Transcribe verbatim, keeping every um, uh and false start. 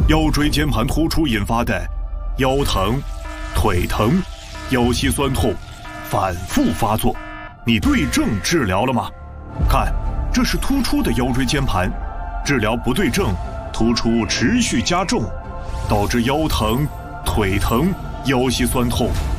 腰椎间盘突出引发的腰疼、腿疼、腰膝酸痛反复发作，你对症治疗了吗？看，这是突出的腰椎间盘，治疗不对症，突出持续加重，导致腰疼、腿疼、腰膝酸痛